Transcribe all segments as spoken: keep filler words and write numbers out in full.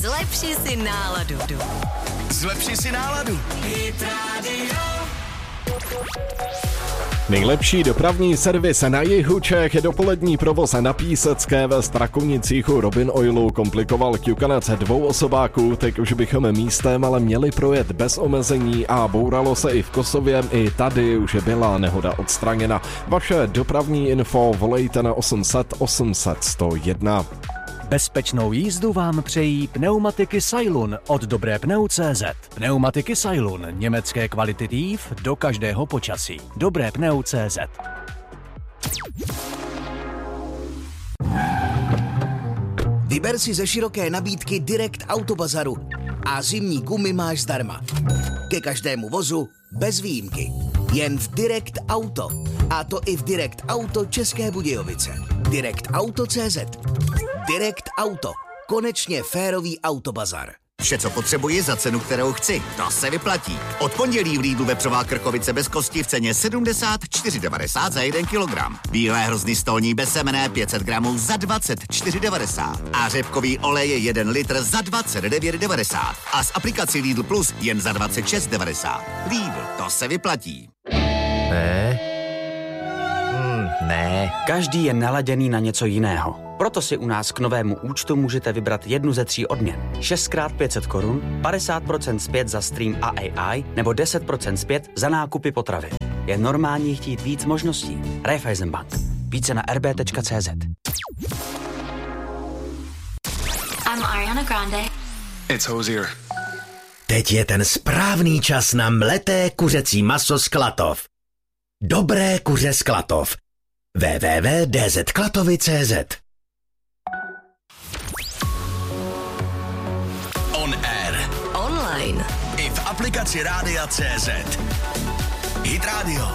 Zlepši si náladu. Zlepši si náladu. Hit Radio. Nejlepší dopravní servis na jihu Čech, dopolední provoz na Písecké ve Strakonicích u Robin Oilu komplikoval ťukanec dvou osobáků, teď už bychom místem ale měli projet bez omezení a bouralo se i v Kosově, i tady už byla nehoda odstraněna. Vaše dopravní info volejte na osm set osm set sto jedna. Bezpečnou jízdu vám přejí pneumatiky Sailun od Dobré pneu tečka cé zet. Pneumatiky Sailun, německé kvality dýv do každého počasí. Dobré pneu tečka cé zet. Vyber si ze široké nabídky Direct Autobazaru a zimní gumy máš zdarma. Ke každému vozu bez výjimky. Jen v Direct Auto. A to i v Direct Auto České Budějovice. Direct Auto tečka cé zet. Direct Auto. Konečně férový autobazar. Vše, co potřebuji za cenu, kterou chci. To se vyplatí. Od pondělí v Lidlu vepřová krkovice bez kosti v ceně sedmdesát čtyři devadesát za jeden kilogram. Bílé hrozny stolní bez semene pět set gramů za dvacet čtyři devadesát. A řepkový olej je jeden litr za dvacet devět devadesát. A s aplikací Lidl Plus jen za dvacet šest devadesát. Lidl, to se vyplatí. Ne. Hmm, ne. Každý je naladěný na něco jiného. Proto si u nás k novému účtu můžete vybrat jednu ze tří odměn. šest krát pět set korun, padesát procent zpět za stream a á í nebo deset procent zpět za nákupy potravy. Je normální chtít víc možností. Raiffeisenbank. Více na er bé tečka cé zet. I'm Ariana Grande. It's Hozier. Teď je ten správný čas na mleté kuřecí maso z Klatov. Dobré kuře z Klatov. w w w tečka d z klatovy tečka cé zet. On air. Online. I v aplikaci Rádia tečka cé zet. Hit Radio.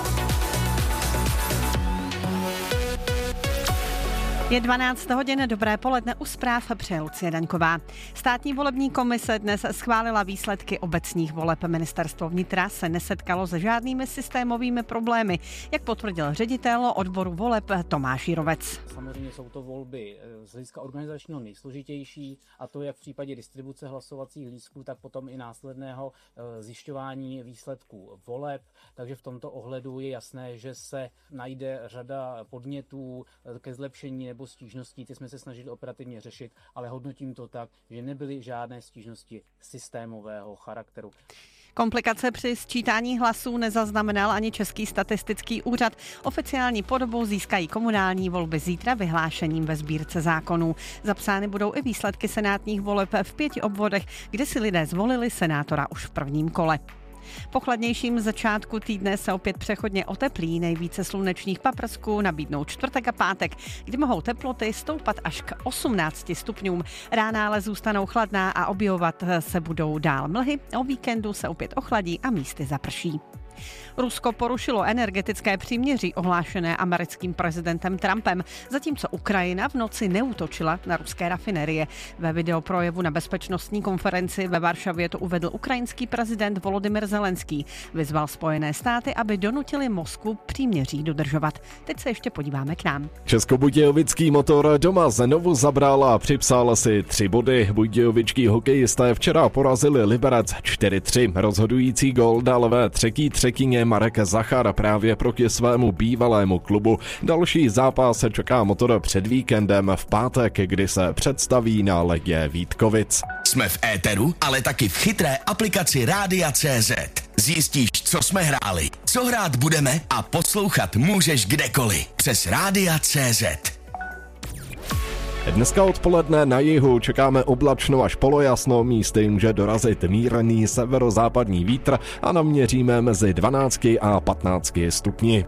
Je dvanáct hodin, dobré poledne, u zpráv přeje Lucie Daňková. Státní volební komise dnes schválila výsledky obecních voleb. Ministerstvo vnitra se nesetkalo se žádnými systémovými problémy, jak potvrdil ředitel odboru voleb Tomáš Jirovec. Samozřejmě jsou to volby z hlediska organizačního nejsložitější, a to jak v případě distribuce hlasovacích lístků, tak potom i následného zjišťování výsledků voleb. Takže v tomto ohledu je jasné, že se najde řada podnětů ke zlepšení nebo stížností, ty jsme se snažili operativně řešit, ale hodnotím to tak, že nebyly žádné stížnosti systémového charakteru. Komplikace při sčítání hlasů nezaznamenal ani Český statistický úřad. Oficiální podobu získají komunální volby zítra vyhlášením ve sbírce zákonů. Zapsány budou i výsledky senátních voleb v pěti obvodech, kde si lidé zvolili senátora už v prvním kole. Po chladnějším začátku týdne se opět přechodně oteplí, nejvíce slunečních paprsků nabídnou čtvrtek a pátek, kdy mohou teploty stoupat až k osmnácti stupňům. Rána ale zůstanou chladná a objevovat se budou dál mlhy, o víkendu se opět ochladí a místy zaprší. Rusko porušilo energetické příměří ohlášené americkým prezidentem Trumpem, zatímco Ukrajina v noci neútočila na ruské rafinerie. Ve videoprojevu na bezpečnostní konferenci ve Varšavě to uvedl ukrajinský prezident Volodymyr Zelenský. Vyzval Spojené státy, aby donutili Moskvu příměří dodržovat. Teď se ještě podíváme k nám. Českobudějovický Motor doma znovu zabral a připsal si tři body. Budějovičtí hokejisté včera porazili Liberec čtyři tři. Rozhodující gól dal ve třetí třetině Marek Zachar právě proti svému bývalému klubu. Další zápas se čeká Motor před víkendem v pátek, kdy se představí na ledě Vítkovic. Jsme v éteru, ale taky v chytré aplikaci Rádia tečka cé zet. Zjistíš, co jsme hráli, co hrát budeme a poslouchat můžeš kdekoliv. Přes Rádia tečka cé zet. Dneska odpoledne na jihu čekáme oblačno až polojasno, místy může dorazit mírný severozápadní vítr a naměříme mezi dvanácti a patnácti stupni.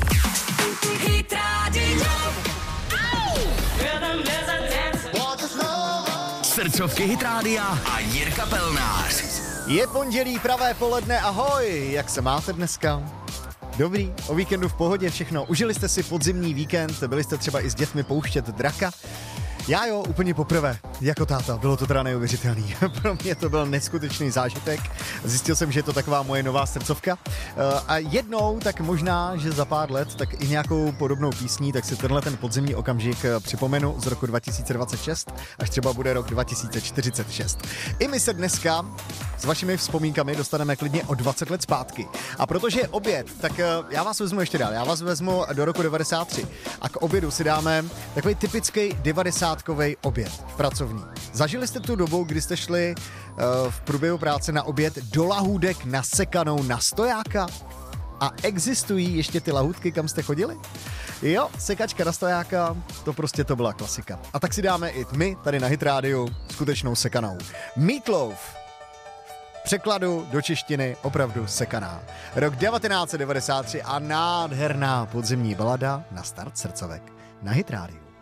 Srdcovky Hit Rádia a Jirka Pelnář. Je pondělí, pravé poledne, ahoj, jak se máte dneska? Dobrý, o víkendu v pohodě všechno. Užili jste si podzimní víkend, byli jste třeba i s dětmi pouštět draka? Já jo, úplně poprvé. Jako táta, bylo to teda neuvěřitelný. Pro mě to byl neskutečný zážitek. Zjistil jsem, že je to taková moje nová srdcovka. A jednou, tak možná, že za pár let, tak i nějakou podobnou písní, tak si tenhle ten podzimní okamžik připomenu z roku dva tisíce dvacet šest, až třeba bude rok dva tisíce čtyřicet šest. I my se dneska s vašimi vzpomínkami dostaneme klidně o dvacet let zpátky. A protože je oběd, tak já vás vezmu ještě dál. Já vás vezmu do roku devadesát tři. A k obědu si dáme takový typický devadesátkový oběd pracovní. Zažili jste tu dobu, kdy jste šli uh, v průběhu práce na oběd do lahůdek nasekanou na stojáka? A existují ještě ty lahůdky, kam jste chodili? Jo, sekačka na stojáka, to prostě to byla klasika. A tak si dáme i my tady na Hit Rádiu skutečnou sekanou. Meat Loaf. Překladu do češtiny opravdu sekaná. Rok devatenáct set devadesát tři a nádherná podzimní balada na start srdcovek na Hit Rádiu.